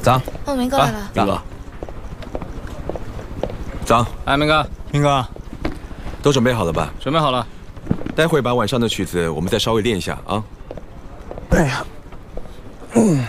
走。 哦，明哥来了。 明哥，走。 哎，明哥， 明哥， 都准备好了吧？ 准备好了。 待会把晚上的曲子我们再稍微练一下啊。 哎呀，